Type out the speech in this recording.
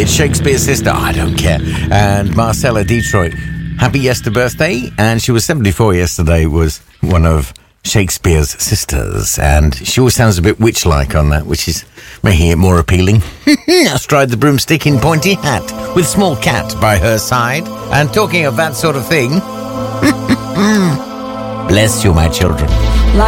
It's Shakespeare's sister. I don't care. And Marcella Detroit. Happy Yester birthday. And she was 74 yesterday, was one of Shakespeare's sisters. And she always sounds a bit witch-like on that, which is making it more appealing. Astride the broomstick in pointy hat, with small cat by her side. And talking of that sort of thing, bless you, my children.